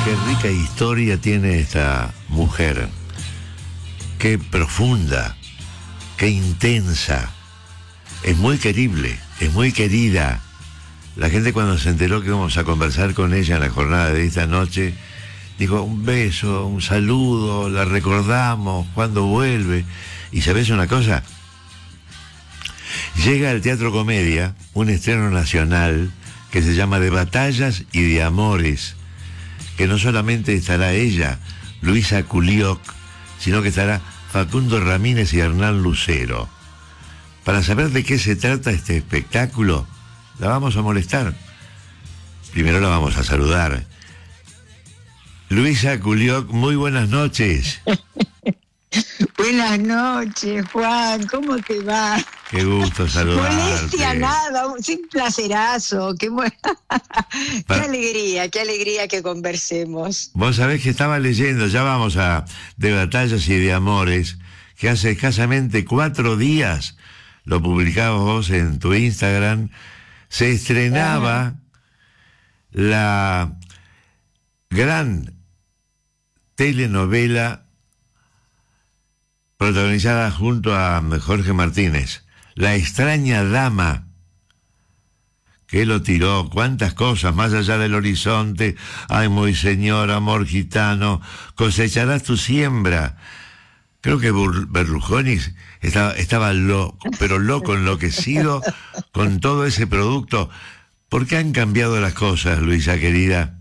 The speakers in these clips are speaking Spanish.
Qué rica historia tiene esta mujer. Qué profunda, qué intensa. Es muy querible, es muy querida. La gente, cuando se enteró que íbamos a conversar con ella en la jornada de esta noche, dijo un beso, un saludo, la recordamos, cuando vuelve. Y ¿sabés una cosa? Llega al Teatro Comedia un estreno nacional que se llama De Batallas y de Amores, que no solamente estará ella, Luisa Culioc, sino que estará Facundo Ramírez y Hernán Lucero. Para saber de qué se trata este espectáculo, la vamos a molestar. Primero la vamos a saludar. Luisa Culioc, muy buenas noches. Buenas noches, Juan, ¿cómo te va? Qué gusto saludarte. Molestia nada, un placerazo, qué alegría que conversemos. Vos sabés que estaba leyendo, ya vamos a De Batallas y de Amores, que hace escasamente 4 días, lo publicabas vos en tu Instagram, se estrenaba la gran telenovela protagonizada junto a Jorge Martínez, La extraña dama, que lo tiró, cuántas cosas, Más allá del horizonte, Ay, muy señor, Amor gitano, Cosecharás tu siembra. Creo que Berlusconi estaba loco, pero loco, enloquecido con todo ese producto. ¿Por qué han cambiado las cosas, Luisa querida?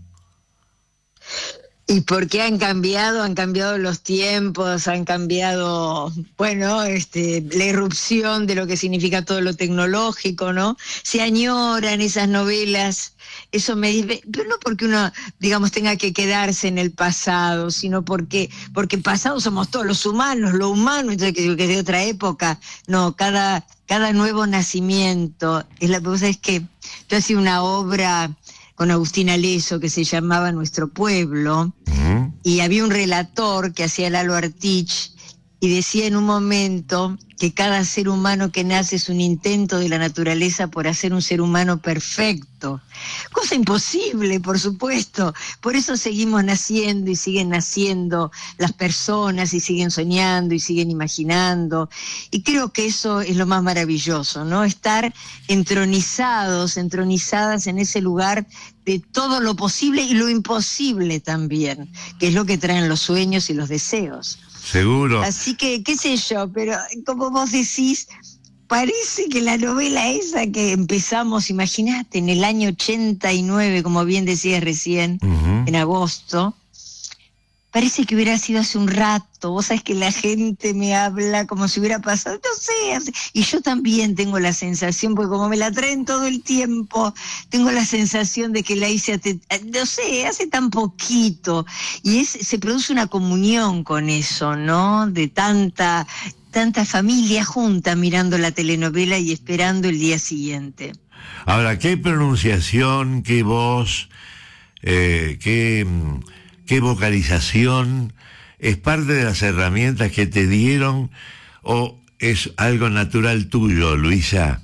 Y porque han cambiado los tiempos, han cambiado, bueno, la irrupción de lo que significa todo lo tecnológico, ¿no? Se añoran esas novelas, eso me dice, pero no porque uno, digamos, tenga que quedarse en el pasado, sino porque pasado somos todos los humanos, lo humano, entonces que de otra época, no, cada nuevo nacimiento, la cosa es que yo hacía una obra con Agustín Aleso que se llamaba Nuestro Pueblo, y había un relator que hacía Lalo Artich, y decía en un momento que cada ser humano que nace es un intento de la naturaleza por hacer un ser humano perfecto. Cosa imposible, por supuesto. Por eso seguimos naciendo y siguen naciendo las personas y siguen soñando y siguen imaginando. Y creo que eso es lo más maravilloso, ¿no? Estar entronizadas en ese lugar de todo lo posible y lo imposible también, que es lo que traen los sueños y los deseos. Seguro. Así que, qué sé yo, pero como vos decís, parece que la novela esa que empezamos, imagínate, en el año 89, como bien decías recién, en agosto, parece que hubiera sido hace un rato. Vos sabés que la gente me habla como si hubiera pasado, no sé, y yo también tengo la sensación, porque como me la traen todo el tiempo, tengo la sensación de que la hice, no sé, hace tan poquito, y se produce una comunión con eso, ¿no? De tanta familia junta mirando la telenovela y esperando el día siguiente. Ahora, qué pronunciación, qué voz, qué vocalización, ¿es parte de las herramientas que te dieron o es algo natural tuyo, Luisa?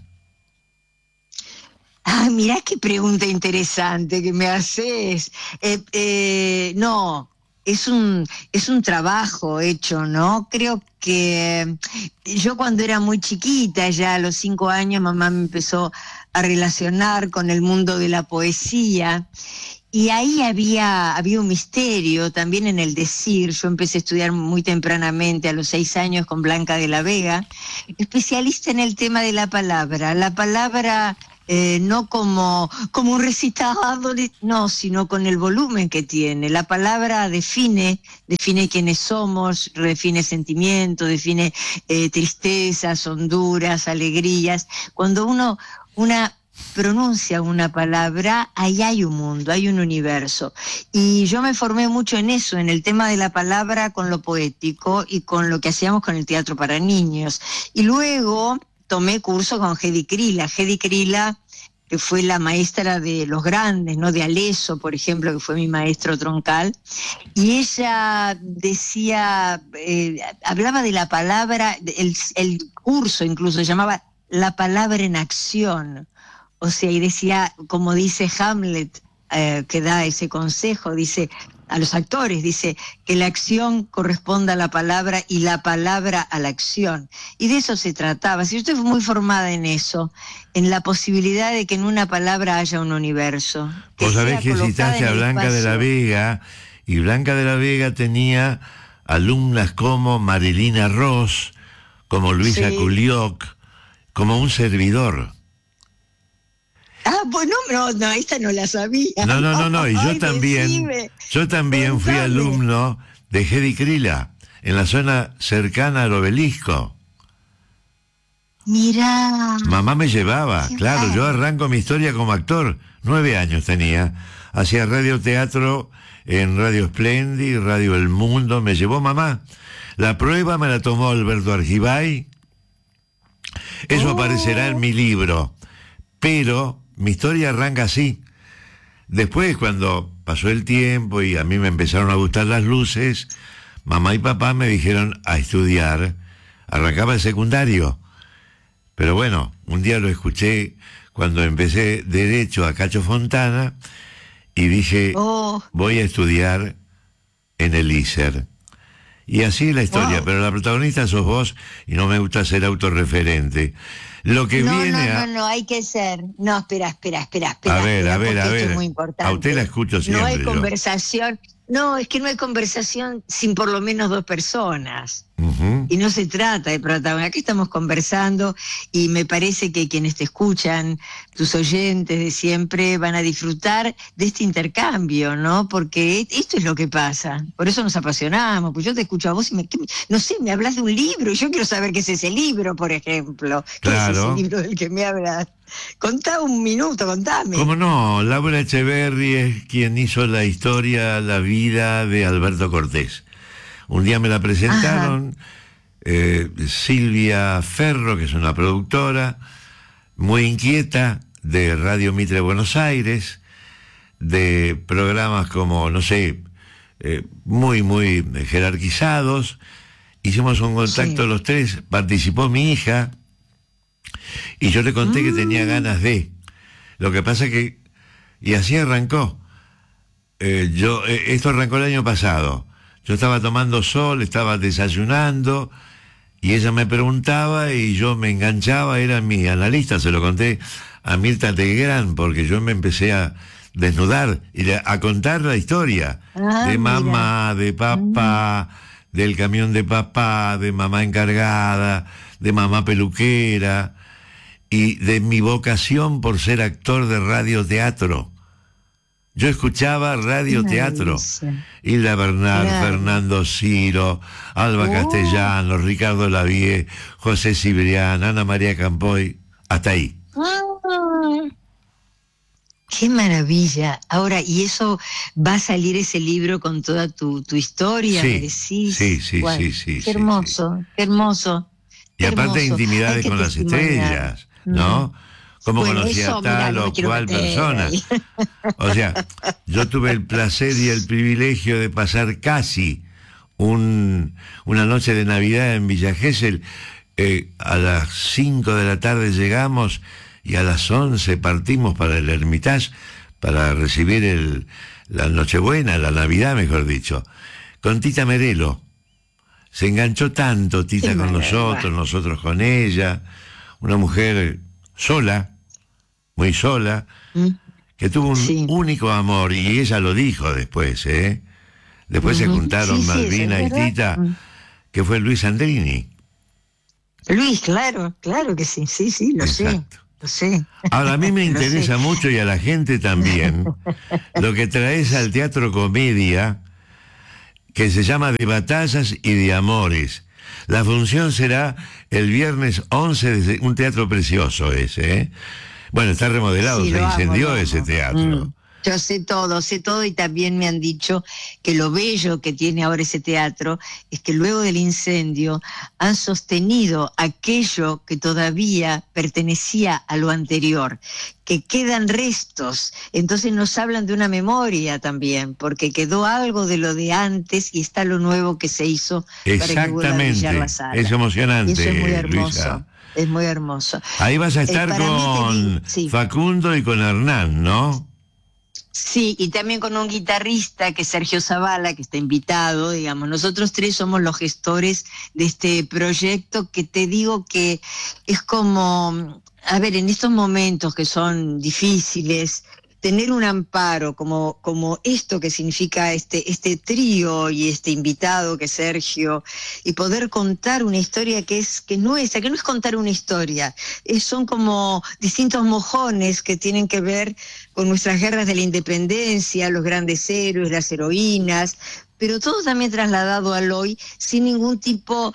Ah, mirá qué pregunta interesante que me haces. No, es un trabajo hecho, ¿no? Creo que yo cuando era muy chiquita, ya a los 5 años, mamá me empezó a relacionar con el mundo de la poesía. Y ahí había un misterio también en el decir. Yo empecé a estudiar muy tempranamente, a los 6 años, con Blanca de la Vega, especialista en el tema de la palabra. La palabra no como un recitado, no, sino con el volumen que tiene. La palabra define quiénes somos, define sentimientos, define tristezas, honduras, alegrías. Cuando una pronuncia una palabra, ahí hay un mundo, hay un universo. Y yo me formé mucho en eso, en el tema de la palabra con lo poético y con lo que hacíamos con el teatro para niños. Y luego tomé curso con Hedy Krila. Hedy Krila, que fue la maestra de los grandes, ¿no? De Aleso, por ejemplo, que fue mi maestro troncal. Y ella decía, hablaba de la palabra, el curso incluso se llamaba La palabra en acción. O sea, y decía, como dice Hamlet, que da ese consejo, dice a los actores, dice que la acción corresponda a la palabra y la palabra a la acción. Y de eso se trataba. Si yo estoy muy formada en eso, en la posibilidad de que en una palabra haya un universo. Vos sabés que citaste a Blanca de la Vega, y Blanca de la Vega tenía alumnas como Marilina Ross, como Luisa Culioc, como un servidor. Ah, bueno, no, esta no la sabía. No, y yo también fui alumno de Hedy Krila, en la zona cercana al obelisco. Mirá. Mamá me llevaba, claro, yo arranco mi historia como actor, 9 años tenía, hacía radioteatro en Radio Splendid, Radio El Mundo, me llevó mamá. La prueba me la tomó Alberto Argibay, eso aparecerá en mi libro, pero mi historia arranca así. Después, cuando pasó el tiempo y a mí me empezaron a gustar las luces, mamá y papá me dijeron a estudiar. Arrancaba el secundario. Pero bueno, un día lo escuché cuando empecé Derecho a Cacho Fontana y dije, voy a estudiar en el ISER. Y así es la historia, pero la protagonista sos vos y no me gusta ser autorreferente. Lo que viene no, hay que ser. No, espera. A ver. Esto es muy importante. A usted la escucho siempre. No hay conversación. No, es que no hay conversación sin por lo menos 2 personas. Y no se trata de protagonistas. Aquí estamos conversando y me parece que quienes te escuchan, tus oyentes de siempre, van a disfrutar de este intercambio, ¿no? Porque esto es lo que pasa. Por eso nos apasionamos. Pues yo te escucho a vos y no sé, me hablas de un libro y yo quiero saber qué es ese libro, por ejemplo. ¿Qué es ese libro del que me hablas? Contá un minuto, contame. ¿Cómo no? Laura Echeverri es quien hizo la historia, la vida de Alberto Cortés. Un día me la presentaron, Silvia Ferro, que es una productora muy inquieta de Radio Mitre Buenos Aires, de programas como, no sé, muy jerarquizados. Hicimos un contacto los 3, participó mi hija, y yo le conté que tenía ganas de. Lo que pasa que, y así arrancó. Esto arrancó el año pasado. Yo estaba tomando sol, estaba desayunando, y ella me preguntaba y yo me enganchaba, era mi analista, se lo conté a Mirta Tegrán, porque yo me empecé a desnudar y a contar la historia de mamá, de papá, del camión de papá, de mamá encargada, de mamá peluquera, y de mi vocación por ser actor de radioteatro. Yo escuchaba radioteatro. Hilda Bernal, Fernando Ciro, Alba Castellano, Ricardo Lavie, José Cibrián, Ana María Campoy, hasta ahí. ¡Qué maravilla! Ahora, ¿y eso va a salir ese libro con toda tu historia? Sí, ¿me decís? Sí. Qué hermoso, qué hermoso. Y aparte intimidades con las estrellas, ¿no? Cómo conocí a tal o cual persona. O sea, yo tuve el placer y el privilegio de pasar casi una noche de Navidad en Villa Gesell. A las 5 de la tarde llegamos y a las 11 partimos para el Hermitage para recibir la Nochebuena, la Navidad, mejor dicho, con Tita Merelo. Se enganchó tanto Tita con nosotros con ella, una mujer sola, muy sola, que tuvo un único amor, y ella lo dijo después, Después se juntaron Malvina y Tita, que fue Luis Andrini. Luis, claro que sí, lo sé. Ahora, a mí me interesa mucho, y a la gente también, lo que traes al teatro comedia, que se llama De Batallas y de Amores. La función será el viernes 11, un teatro precioso ese, Bueno, está remodelado, se incendió ese teatro. Yo sé todo, y también me han dicho que lo bello que tiene ahora ese teatro es que luego del incendio han sostenido aquello que todavía pertenecía a lo anterior, que quedan restos, entonces nos hablan de una memoria también, porque quedó algo de lo de antes y está lo nuevo que se hizo para que vuelva a brillar la sala. Es emocionante, y eso es muy hermoso. Luisa. Es muy hermoso. Ahí vas a estar con Facundo y con Hernán, ¿no? Sí, y también con un guitarrista que es Sergio Zavala, que está invitado, digamos. Nosotros tres somos los gestores de este proyecto que te digo que es como, a ver, en estos momentos que son difíciles, tener un amparo como esto que significa este trío y este invitado que es Sergio, y poder contar una historia que es nuestra, que no es contar una historia, son como distintos mojones que tienen que ver con nuestras guerras de la independencia, los grandes héroes, las heroínas, pero todo también trasladado al hoy sin ningún tipo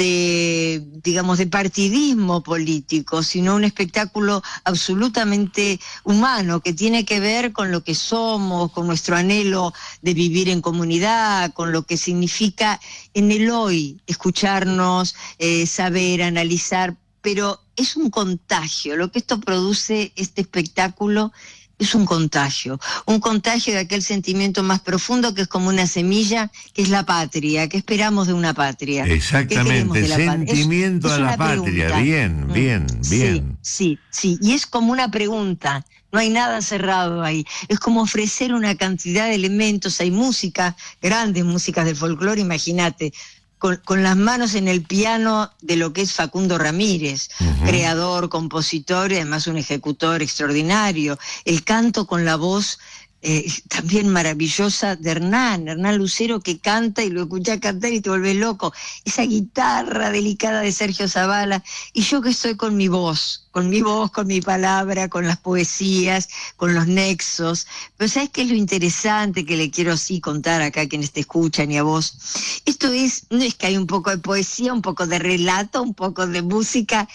de, digamos, de partidismo político, sino un espectáculo absolutamente humano que tiene que ver con lo que somos, con nuestro anhelo de vivir en comunidad, con lo que significa en el hoy escucharnos, saber, analizar, pero es un contagio. Lo que esto produce, este espectáculo, es un contagio de aquel sentimiento más profundo que es como una semilla, que es la patria. ¿Qué esperamos de una patria? Exactamente, sentimiento a la patria. Pregunta. Bien. Sí, y es como una pregunta. No hay nada cerrado ahí. Es como ofrecer una cantidad de elementos. Hay música, grandes músicas del folclore, imagínate, con las manos en el piano de lo que es Facundo Ramírez, creador, compositor y además un ejecutor extraordinario. El canto con la voz también maravillosa de Hernán Lucero, que canta y lo escuchás cantar y te volvés loco. Esa guitarra delicada de Sergio Zavala, y yo que estoy con mi voz, con mi palabra, con las poesías, con los nexos. Pero ¿sabes qué es lo interesante que le quiero así contar acá a quienes te escuchan y a vos? Esto no es que hay un poco de poesía, un poco de relato, un poco de música,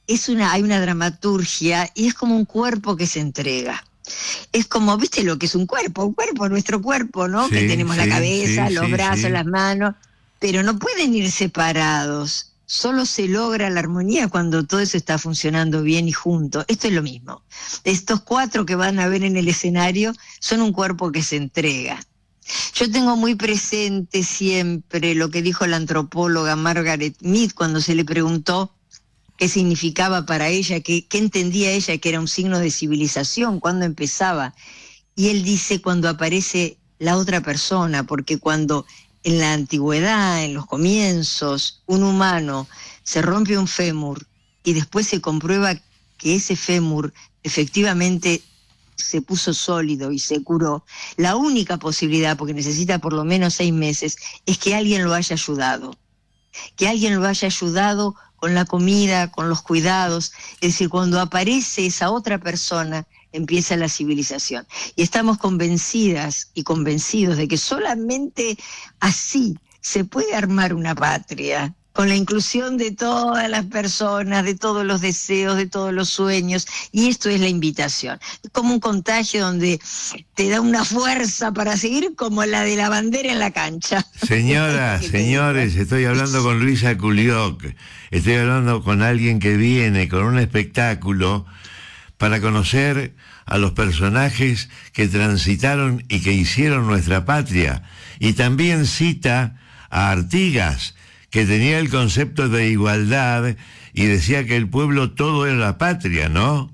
hay una dramaturgia y es como un cuerpo que se entrega. Es como, ¿viste lo que es un cuerpo, nuestro cuerpo, ¿no? Sí, que tenemos la cabeza, sí, los brazos, sí. las manos, pero no pueden ir separados. Solo se logra la armonía cuando todo eso está funcionando bien y junto. Esto es lo mismo. Estos 4 que van a ver en el escenario son un cuerpo que se entrega. Yo tengo muy presente siempre lo que dijo la antropóloga Margaret Mead cuando se le preguntó qué significaba para ella, qué entendía ella que era un signo de civilización, cuándo empezaba. Y él dice cuando aparece la otra persona, porque cuando en la antigüedad, en los comienzos, un humano se rompe un fémur y después se comprueba que ese fémur efectivamente se puso sólido y se curó, la única posibilidad, porque necesita por lo menos 6 meses, es que alguien lo haya ayudado. Que alguien lo haya ayudado con la comida, con los cuidados. Es decir, cuando aparece esa otra persona, empieza la civilización. Y estamos convencidas y convencidos de que solamente así se puede armar una patria, con la inclusión de todas las personas, de todos los deseos, de todos los sueños, y esto es la invitación. Es como un contagio donde te da una fuerza para seguir como la de la bandera en la cancha. Señoras, señores, estoy hablando con Luisa Culioc, estoy hablando con alguien que viene con un espectáculo para conocer a los personajes que transitaron y que hicieron nuestra patria, y también cita a Artigas, que tenía el concepto de igualdad y decía que el pueblo todo era la patria, ¿no?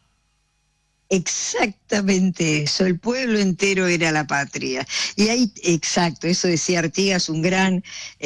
Exactamente eso, el pueblo entero era la patria. Y ahí, exacto, eso decía Artigas, un gran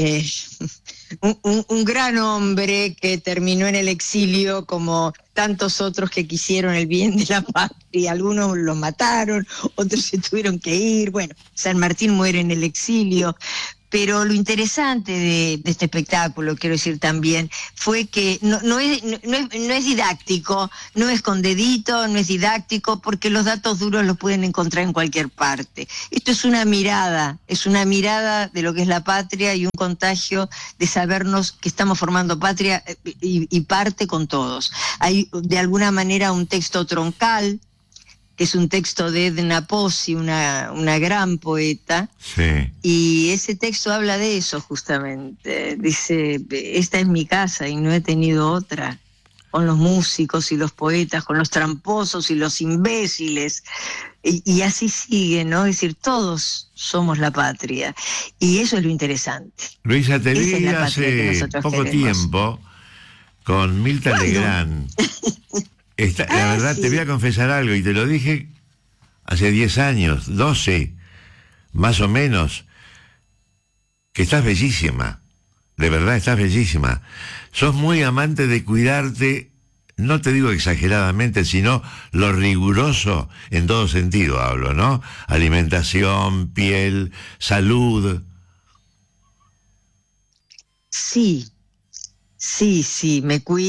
hombre que terminó en el exilio como tantos otros que quisieron el bien de la patria. Algunos lo mataron, otros se tuvieron que ir. Bueno, San Martín muere en el exilio. Pero lo interesante de este espectáculo, quiero decir también, fue que no es didáctico, no es con dedito, no es didáctico, porque los datos duros los pueden encontrar en cualquier parte. Esto es una mirada de lo que es la patria y un contagio de sabernos que estamos formando patria y parte con todos. Hay de alguna manera un texto troncal, que es un texto de Edna Pozzi, una gran poeta, Sí. y ese texto habla de eso justamente. Dice, esta es mi casa y no he tenido otra, con los músicos y los poetas, con los tramposos y los imbéciles, y así sigue, ¿no? Es decir, todos somos la patria, y eso es lo interesante. Luisa, te Esa es vi la patria que hace nosotros poco queremos. tiempo con Mirta ¿Cuándo? Legrand. La verdad, sí. te voy a confesar algo, y te lo dije hace 10 años, 12, más o menos, que estás bellísima. De verdad, estás bellísima. Sos muy amante de cuidarte, no te digo exageradamente, sino lo riguroso, en todo sentido hablo, ¿no? Alimentación, piel, salud. Sí, sí,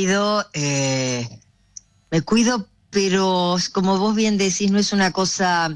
me cuido, pero como vos bien decís, no es una cosa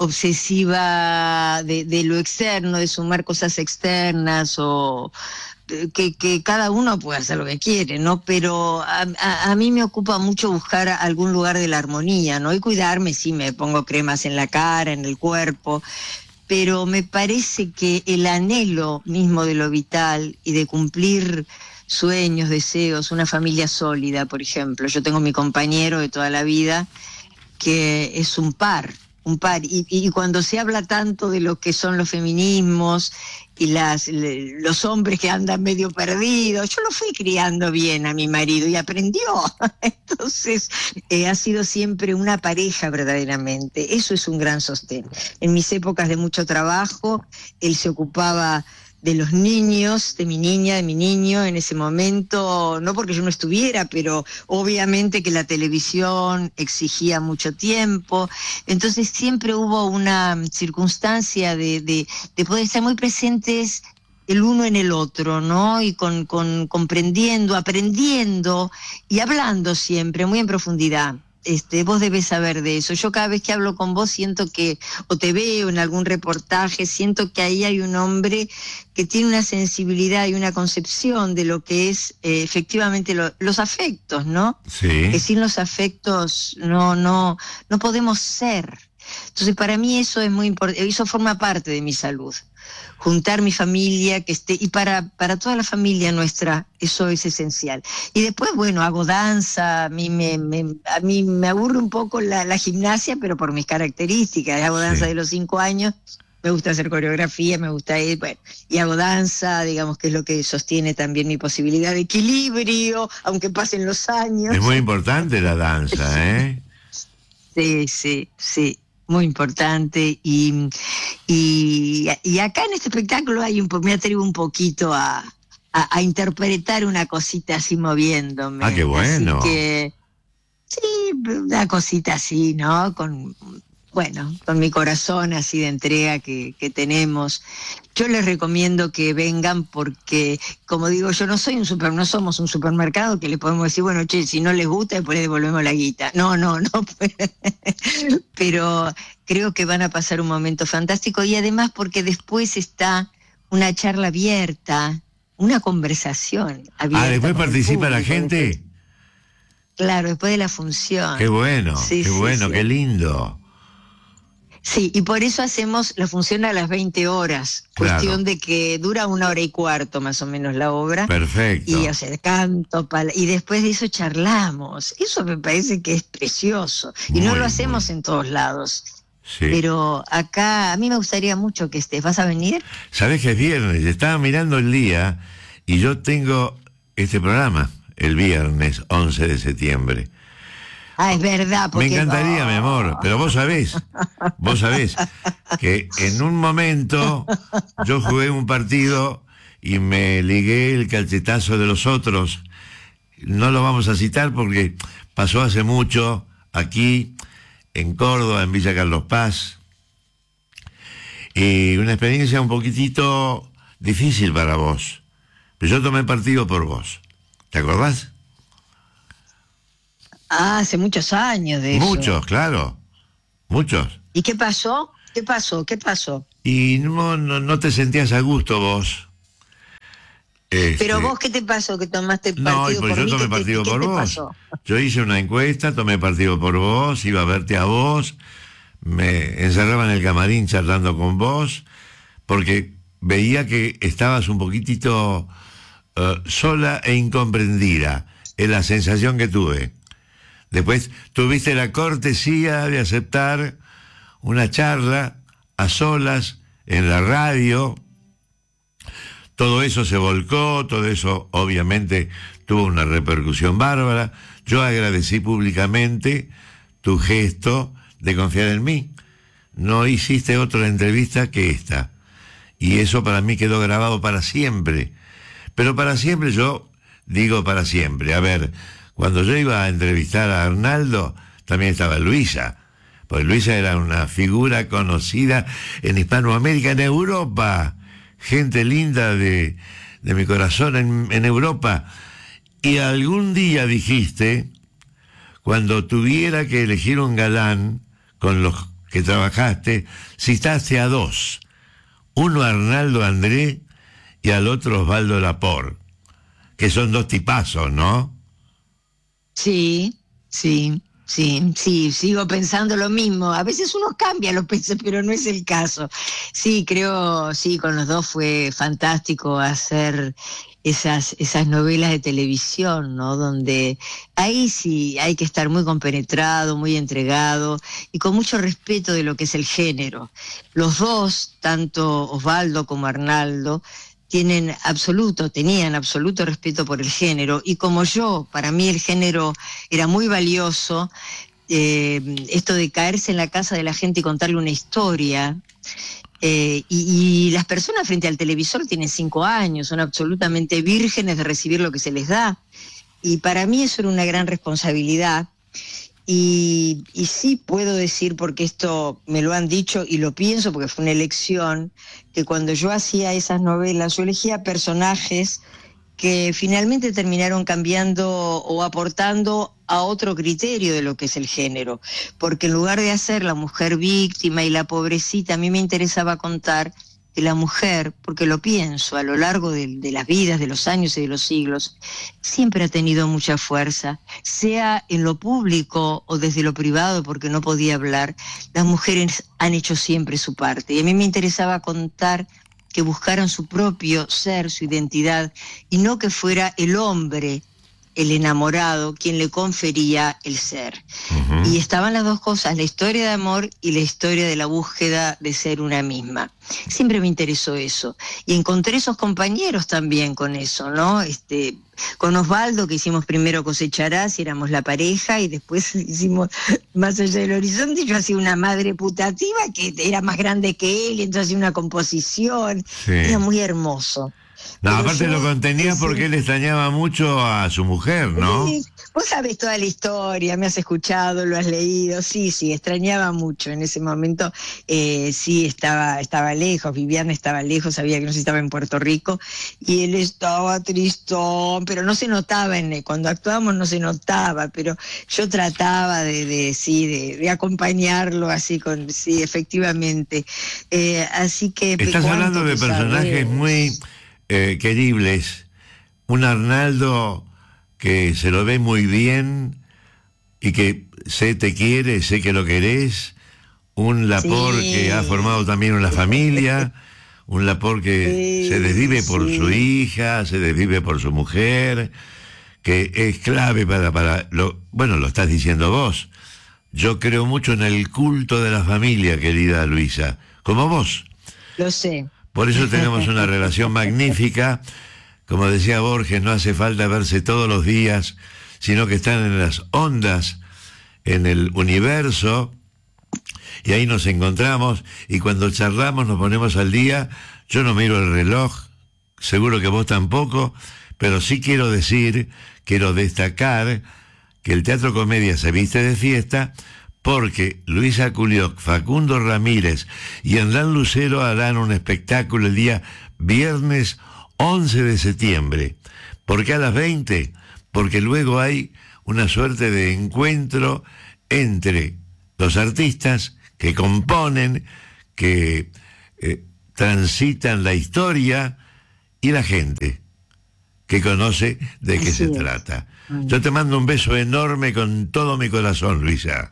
obsesiva de lo externo, de sumar cosas externas o que cada uno puede hacer lo que quiere, ¿no? Pero a mí me ocupa mucho buscar algún lugar de la armonía, ¿no? Y cuidarme, sí, me pongo cremas en la cara, en el cuerpo, pero me parece que el anhelo mismo de lo vital y de cumplir sueños, deseos, una familia sólida, por ejemplo. Yo tengo mi compañero de toda la vida, que es un par. Y cuando se habla tanto de lo que son los feminismos y los hombres que andan medio perdidos, yo lo fui criando bien a mi marido y aprendió. Entonces, ha sido siempre una pareja verdaderamente. Eso es un gran sostén. En mis épocas de mucho trabajo, él se ocupaba de los niños, de mi niña, de mi niño en ese momento, no porque yo no estuviera, pero obviamente que la televisión exigía mucho tiempo, entonces siempre hubo una circunstancia de poder estar muy presentes el uno en el otro, ¿no? Y con comprendiendo, aprendiendo y hablando siempre, muy en profundidad. Vos debés saber de eso. Yo cada vez que hablo con vos siento que, o te veo en algún reportaje, siento que ahí hay un hombre que tiene una sensibilidad y una concepción de lo que es efectivamente los afectos, ¿no? Sí. Que sin los afectos no podemos ser. Entonces para mí eso es muy importante, eso forma parte de mi salud. Juntar mi familia, que esté, y para toda la familia nuestra, eso es esencial. Y después, bueno, hago danza, a mí me aburre un poco la gimnasia, pero por mis características, hago danza de los 5 años, me gusta hacer coreografía, me gusta ir, bueno, y hago danza, digamos que es lo que sostiene también mi posibilidad de equilibrio, aunque pasen los años. Es muy importante la danza, ¿eh? Sí. Muy importante y acá en este espectáculo me atrevo un poquito a interpretar una cosita así moviéndome. Ah, qué bueno. Así que sí, una cosita así, ¿no? Con mi corazón así de entrega que tenemos. Yo les recomiendo que vengan porque, como digo, no somos un supermercado que le podemos decir, bueno, che, si no les gusta, después le devolvemos la guita. No. Pero creo que van a pasar un momento fantástico y además porque después está una charla abierta, una conversación abierta. Ah, después participa la gente. Claro, después de la función. Qué bueno, sí, qué lindo. Sí, y por eso hacemos la función a las 20 horas, claro. Cuestión de que dura 1 hora y cuarto más o menos la obra. Perfecto. Y canto, y después de eso charlamos. Eso me parece que es precioso. Y no lo hacemos en todos lados. Sí. Pero acá a mí me gustaría mucho que estés. ¿Vas a venir? Sabés que es viernes, estaba mirando el día y yo tengo este programa el viernes 11 de septiembre. Ah, es verdad. Me encantaría, mi amor, pero vos sabés que en un momento yo jugué un partido y me ligué el cachetazo de los otros. No lo vamos a citar porque pasó hace mucho aquí en Córdoba, en Villa Carlos Paz. Y una experiencia un poquitito difícil para vos. Pero yo tomé partido por vos. ¿Te acordás? Ah, hace muchos años de eso. Muchos, claro. Muchos. ¿Y qué pasó? ¿Qué pasó? Y no te sentías a gusto vos. Pero vos, ¿qué te pasó? ¿Que tomaste partido por mí? No, yo tomé partido por vos. Yo hice una encuesta, tomé partido por vos, iba a verte a vos, me encerraba en el camarín charlando con vos, porque veía que estabas un poquitito sola e incomprendida. Es la sensación que tuve. Después tuviste la cortesía de aceptar una charla a solas en la radio. Todo eso se volcó, todo eso obviamente tuvo una repercusión bárbara. Yo agradecí públicamente tu gesto de confiar en mí. no hiciste otra entrevista que esta. Y eso para mí quedó grabado para siempre. Pero para siempre, yo digo para siempre. A ver, cuando yo iba a entrevistar a Arnaldo, también estaba Luisa. Pues Luisa era una figura conocida en Hispanoamérica, en Europa. Gente linda de mi corazón en Europa. Y algún día dijiste, cuando tuviera que elegir un galán con los que trabajaste, citaste a dos. Uno a Arnaldo André y al otro Osvaldo Laport, que son dos tipazos, ¿no? Sí, sigo pensando lo mismo. A veces uno cambia los pesos, pero no es el caso. Sí, creo, sí, con los dos fue fantástico hacer esas novelas de televisión, ¿no? Donde ahí sí hay que estar muy compenetrado, muy entregado y con mucho respeto de lo que es el género. Los dos, tanto Osvaldo como Arnaldo, tenían absoluto respeto por el género, y como yo, para mí el género era muy valioso. Esto de caerse en la casa de la gente y contarle una historia, y las personas frente al televisor tienen 5 años, son absolutamente vírgenes de recibir lo que se les da, y para mí eso era una gran responsabilidad. Y sí puedo decir, porque esto me lo han dicho y lo pienso porque fue una elección, que cuando yo hacía esas novelas yo elegía personajes que finalmente terminaron cambiando o aportando a otro criterio de lo que es el género, porque en lugar de hacer la mujer víctima y la pobrecita, a mí me interesaba contar que la mujer, porque lo pienso, a lo largo de las vidas, de los años y de los siglos, siempre ha tenido mucha fuerza, sea en lo público o desde lo privado, porque no podía hablar. Las mujeres han hecho siempre su parte, y a mí me interesaba contar que buscaran su propio ser, su identidad, y no que fuera el hombre, el enamorado, quien le confería el ser. Uh-huh. Y estaban las dos cosas, la historia de amor y la historia de la búsqueda de ser una misma. Siempre me interesó eso. Y encontré esos compañeros también con eso, ¿no? Con Osvaldo, que hicimos primero Cosecharás, y éramos la pareja, y después hicimos Más allá del horizonte, y yo hacía una madre putativa que era más grande que él, y entonces hacía una composición. Sí. Era muy hermoso. No, pero aparte lo contenía porque él extrañaba mucho a su mujer, ¿no? Sí, vos sabés toda la historia, me has escuchado, lo has leído, sí, extrañaba mucho en ese momento. Sí, estaba lejos, Viviana estaba lejos, sabía que no estaba en Puerto Rico, y él estaba tristón, pero no se notaba cuando actuábamos no se notaba, pero yo trataba de acompañarlo así, sí, efectivamente. Así que... Estás hablando de personajes muy... queribles, un Arnaldo que se lo ve muy bien y que te quiere, sé que lo querés, un Laport que ha formado también una familia, un Laport que se desvive por su hija, se desvive por su mujer, que es clave lo estás diciendo vos. Yo creo mucho en el culto de la familia, querida Luisa, como vos. Lo sé. Por eso tenemos una relación magnífica. Como decía Borges, no hace falta verse todos los días, sino que están en las ondas, en el universo, y ahí nos encontramos, y cuando charlamos nos ponemos al día. Yo no miro el reloj, seguro que vos tampoco, pero sí quiero destacar que el Teatro Comedia se viste de fiesta, porque Luisa Culioc, Facundo Ramírez y Hernán Lucero harán un espectáculo el día viernes 11 de septiembre. ¿Por qué a las 20? Porque luego hay una suerte de encuentro entre los artistas que componen, que transitan la historia, y la gente que conoce de qué se trata. Yo te mando un beso enorme con todo mi corazón, Luisa.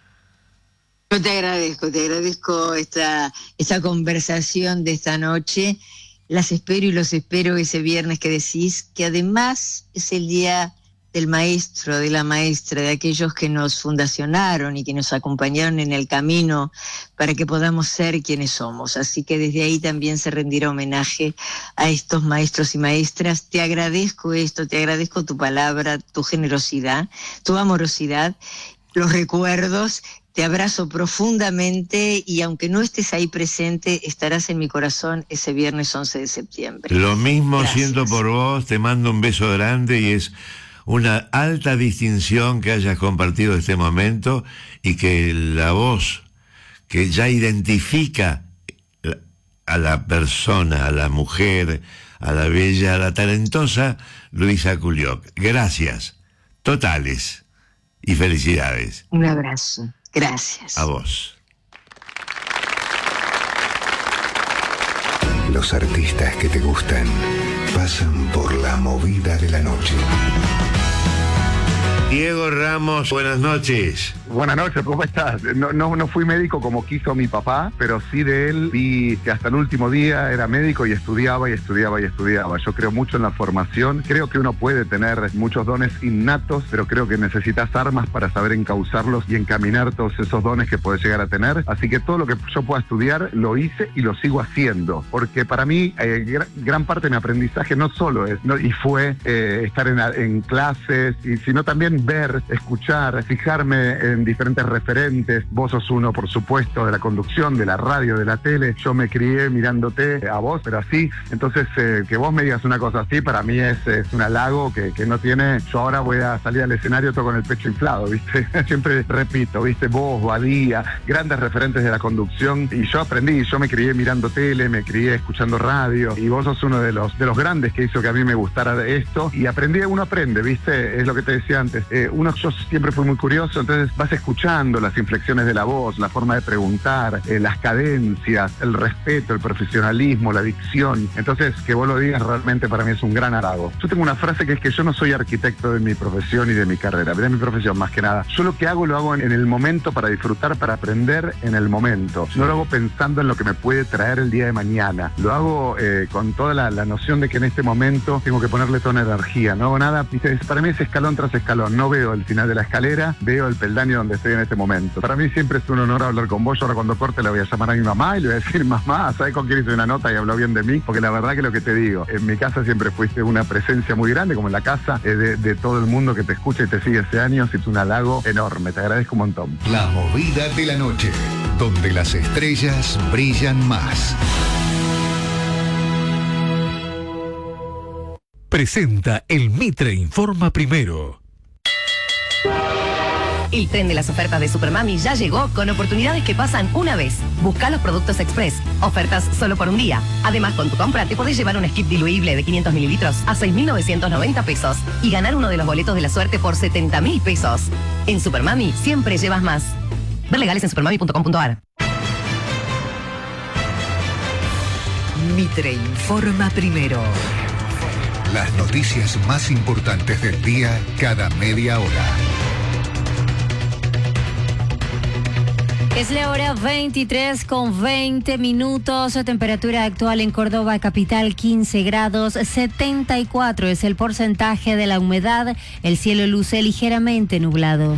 Yo te agradezco esta conversación de esta noche. Las espero y los espero ese viernes que decís, que además es el día del maestro, de la maestra, de aquellos que nos fundacionaron y que nos acompañaron en el camino para que podamos ser quienes somos. Así que desde ahí también se rendirá homenaje a estos maestros y maestras. Te agradezco esto, te agradezco tu palabra, tu generosidad, tu amorosidad, los recuerdos, Te abrazo profundamente y aunque no estés ahí presente, estarás en mi corazón ese viernes 11 de septiembre. Lo mismo Gracias. siento por vos, te mando un beso grande y es una alta distinción que hayas compartido este momento y que la voz que ya identifica a la persona, a la mujer, a la bella, a la talentosa Luisa Culioc. Gracias, totales, y felicidades. Un abrazo. Gracias. A vos. Los artistas que te gustan pasan por la movida de la noche. Diego Ramos, buenas noches. Buenas noches, ¿cómo estás? No fui médico como quiso mi papá, pero sí de él vi que hasta el último día era médico y estudiaba. Yo creo mucho en la formación. Creo que uno puede tener muchos dones innatos, pero creo que necesitas armas para saber encauzarlos y encaminar todos esos dones que puedes llegar a tener. Así que todo lo que yo pueda estudiar lo hice y lo sigo haciendo. Porque para mí gran parte de mi aprendizaje no solo es, fue estar en clases, sino también ver, escuchar, fijarme en diferentes referentes. Vos sos uno, por supuesto, de la conducción, de la radio, de la tele. Yo me crié mirándote a vos, pero así. Entonces, que vos me digas una cosa así, para mí es un halago que no tiene. Yo ahora voy a salir al escenario todo con el pecho inflado, ¿viste? Siempre repito, ¿viste? Vos, Badía, grandes referentes de la conducción. Y yo aprendí, yo me crié mirando tele, me crié escuchando radio. Y vos sos uno de los grandes que hizo que a mí me gustara esto. Y aprendí, uno aprende, ¿viste? Es lo que te decía antes. Yo siempre fui muy curioso, entonces vas escuchando las inflexiones de la voz, la forma de preguntar, las cadencias, el respeto, el profesionalismo, la dicción. Entonces, que vos lo digas realmente para mí es un gran halago. Yo tengo una frase que es que yo no soy arquitecto de mi profesión y de mi carrera, de mi profesión más que nada. Yo lo que hago, lo hago en el momento para disfrutar, para aprender en el momento. No lo hago pensando en lo que me puede traer el día de mañana. Lo hago con toda la noción de que en este momento tengo que ponerle toda una energía. No hago nada, para mí es escalón tras escalón. No veo el final de la escalera, veo el peldaño donde estoy en este momento. Para mí siempre es un honor hablar con vos. Yo ahora cuando corte le voy a llamar a mi mamá y le voy a decir: mamá, ¿sabes con quién hice una nota y habló bien de mí? Porque la verdad que lo que te digo, en mi casa siempre fuiste una presencia muy grande, como en la casa de todo el mundo que te escucha y te sigue hace años. Es un halago enorme, te agradezco un montón. La movida de la noche, donde las estrellas brillan más. Presenta el Mitre Informa Primero. El tren de las ofertas de Supermami ya llegó con oportunidades que pasan una vez. Busca los productos Express. Ofertas solo por un día. Además, con tu compra te podés llevar un skip diluible de 500 mililitros a 6.990 pesos y ganar uno de los boletos de la suerte por 70.000 pesos. En Supermami siempre llevas más. Ver legales en supermami.com.ar. Mitre Informa Primero. Las noticias más importantes del día cada media hora. Es la hora 23:20. Temperatura actual en Córdoba capital 15 grados, 74 es el porcentaje de la humedad. El cielo luce ligeramente nublado.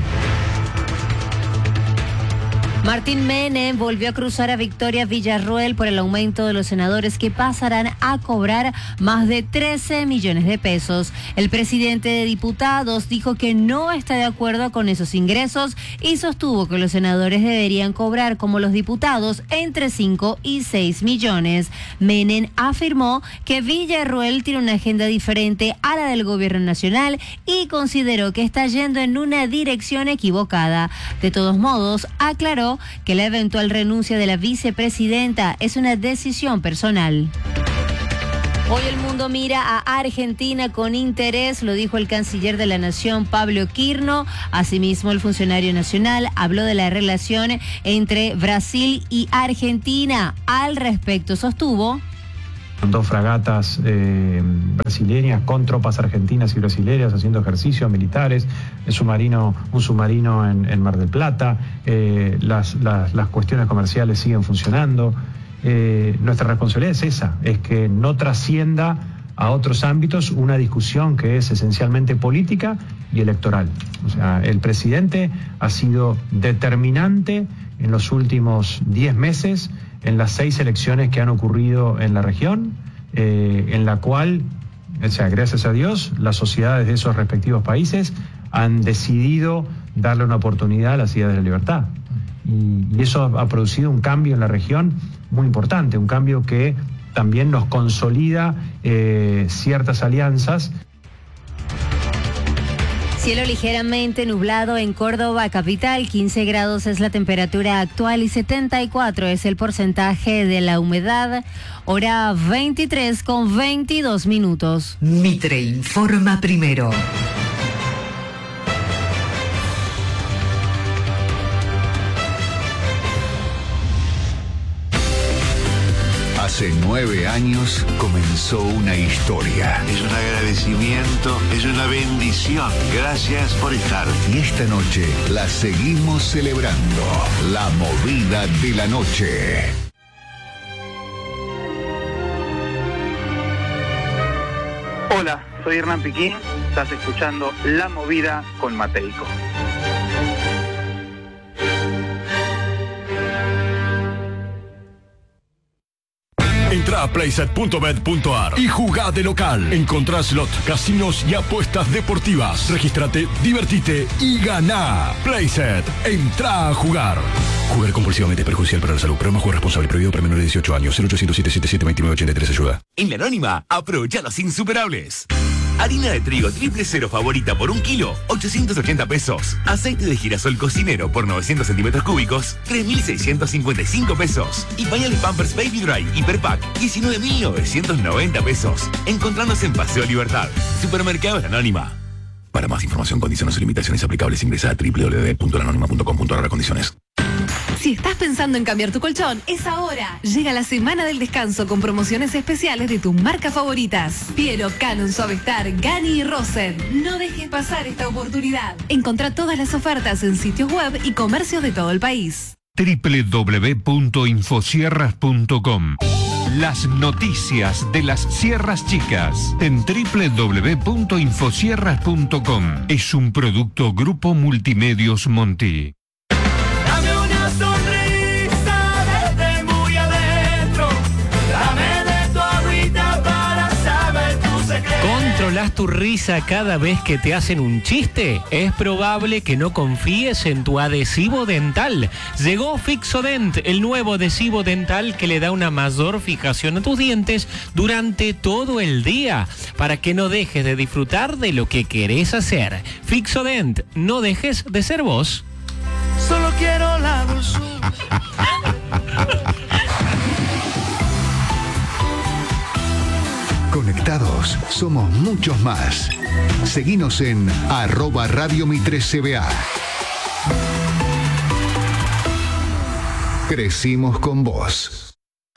Martín Menem volvió a cruzar a Victoria Villarroel por el aumento de los senadores que pasarán a cobrar más de 13 millones de pesos. El presidente de diputados dijo que no está de acuerdo con esos ingresos y sostuvo que los senadores deberían cobrar como los diputados entre 5 y 6 millones. Menem afirmó que Villarroel tiene una agenda diferente a la del gobierno nacional y consideró que está yendo en una dirección equivocada. De todos modos, aclaró que la eventual renuncia de la vicepresidenta es una decisión personal. Hoy el mundo mira a Argentina con interés, lo dijo el canciller de la Nación, Pablo Quirno. Asimismo, el funcionario nacional habló de la relación entre Brasil y Argentina. Al respecto, sostuvo: 2 fragatas brasileñas con tropas argentinas y brasileñas haciendo ejercicios militares, un submarino en Mar del Plata, las cuestiones comerciales siguen funcionando. Nuestra responsabilidad es esa, es que no trascienda a otros ámbitos una discusión que es esencialmente política y electoral. O sea, el presidente ha sido determinante en los últimos 10 meses en las 6 elecciones que han ocurrido en la región, en la cual, o sea, gracias a Dios, las sociedades de esos respectivos países han decidido darle una oportunidad a las ideas de la libertad. y eso ha producido un cambio en la región muy importante, un cambio que también nos consolida ciertas alianzas. Cielo ligeramente nublado en Córdoba capital, 15 grados es la temperatura actual y 74 es el porcentaje de la humedad. Hora 23:22. Mitre informa primero. Hace 9 años comenzó una historia. Es un agradecimiento, es una bendición. Gracias por estar. Y esta noche la seguimos celebrando. La movida de la noche. Hola, soy Hernán Piquín. Estás escuchando La Movida con Mateico. Entra a playset.bet.ar y jugá de local. Encontrá slot, casinos y apuestas deportivas. Regístrate, divertite y ganá. Playset, entra a jugar. Jugar compulsivamente es perjudicial para la salud. Programa Juego Responsable, prohibido para menores de 18 años. 0800-777-2983, ayuda. En La Anónima, aprovecha los insuperables. Harina de trigo triple cero favorita por 1 kilo, 880 pesos. Aceite de girasol cocinero por 900 centímetros cúbicos, 3.655 pesos. Y pañales Pampers Baby Dry Hiperpack, 19.990 pesos. Encontrarnos en Paseo Libertad. Supermercado La Anónima. Para más información, condiciones y limitaciones aplicables, ingresa a www.lanonima.com.ar. Condiciones. Si estás pensando en cambiar tu colchón, es ahora. Llega la semana del descanso con promociones especiales de tus marcas favoritas. Piero, Canon, Suavestar, Gani y Rosen. No dejes pasar esta oportunidad. Encontrá todas las ofertas en sitios web y comercios de todo el país. www.infosierras.com. Las noticias de las Sierras Chicas en www.infosierras.com. Es un producto Grupo Multimedios Monti. Dame una sonrisa desde muy adentro. Dame de tu agüita para saber tu secreto. ¿Controlas tu risa cada vez que te hacen un chiste? Es probable que no confíes en tu adhesivo dental. Llegó Fixodent, el nuevo adhesivo dental que le da una mayor fijación a tus dientes durante todo el día, para que no dejes de disfrutar de lo que querés hacer. Fixodent, no dejes de ser vos. Solo quiero la dulzura. Conectados, somos muchos más. Seguinos en @Radio Mitre CBA. Crecimos con vos.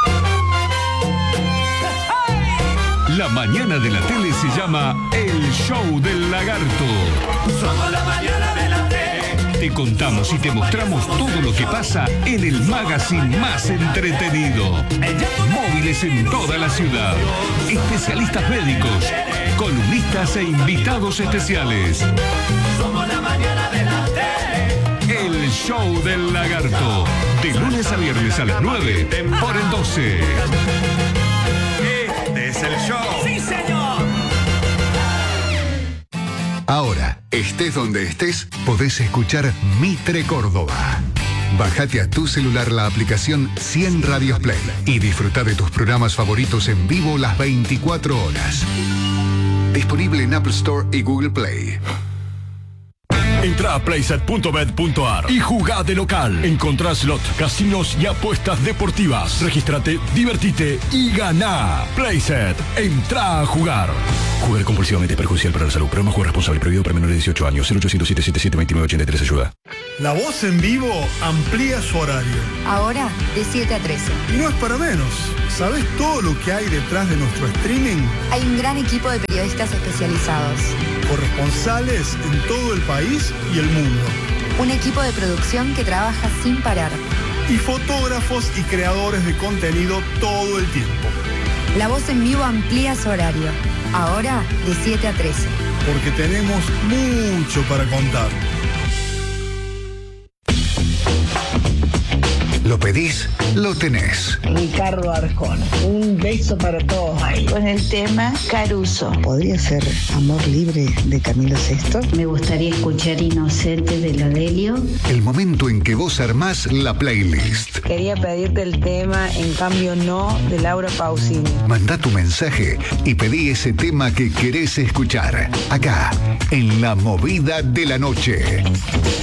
La mañana de la tele se llama El Show del Lagarto. Somos la mañana de la tele. Te contamos y te mostramos todo lo que pasa en el magazine más entretenido. Móviles en toda la ciudad. Especialistas médicos, columnistas e invitados especiales. Somos la mañana de la tele. El Show del Lagarto. De lunes a viernes a las 9 por el 12. Este es el show. ¡Sí, señor! Ahora, estés donde estés, podés escuchar Mitre Córdoba. Bájate a tu celular la aplicación 100 Radios Play y disfruta de tus programas favoritos en vivo las 24 horas. Disponible en Apple Store y Google Play. Entra a playset.bet.ar y jugá de local. Encontrá slot, casinos y apuestas deportivas. Regístrate, divertite y ganá. Playset, entra a jugar. Jugar compulsivamente es perjudicial para la salud. Programa Juego Responsable, prohibido para menores de 18 años. 0800-777-2983, ayuda. La Voz en Vivo amplía su horario. Ahora de 7 a 13. Y no es para menos. ¿Sabes todo lo que hay detrás de nuestro streaming? Hay un gran equipo de periodistas especializados. Corresponsales en todo el país y el mundo. Un equipo de producción que trabaja sin parar. Y fotógrafos y creadores de contenido todo el tiempo. La Voz en Vivo amplía su horario. Ahora de 7 a 13. Porque tenemos mucho para contar. Lo pedís, lo tenés. Ricardo Arjona. Un beso para todos ahí. Con el tema Caruso. ¿Podría ser Amor Libre de Camilo VI? Me gustaría escuchar Inocente de Lodelio. El momento en que vos armás la playlist. Quería pedirte el tema En Cambio No de Laura Pausini. Mandá tu mensaje y pedí ese tema que querés escuchar. Acá, en La Movida de la Noche.